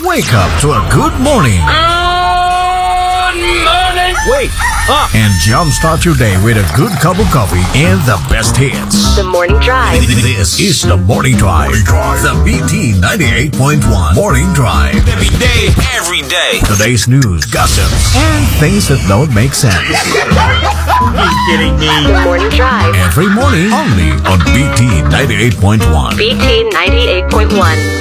Wake up to a good morning. Good morning. Wake up and jumpstart your day with a good cup of coffee and the best hits. The Morning Drive. This is the Morning Drive. The BT 98.1 Morning Drive. Every day. Today's news, gossips, and things that don't make sense. Are you kidding me? The Morning Drive. Every morning only on BT 98.1. BT 98.1.